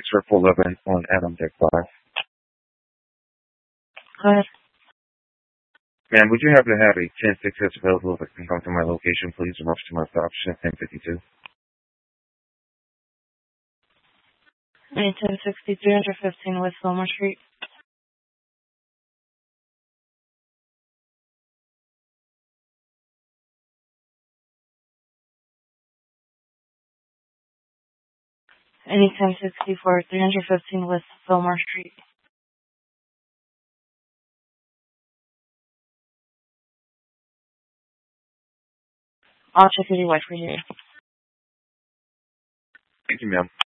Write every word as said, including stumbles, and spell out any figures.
Circle eleven on Adam Deck five. Go ahead. Ma'am, would you happen to have a ten six that's available that can come to my location, please, and rush to my option at ten fifty-two? ten sixty, three fifteen West Fillmore Street. Any ten sixty-four, three fifteen West Fillmore Street. I'll check with your wife for you. Thank you, ma'am.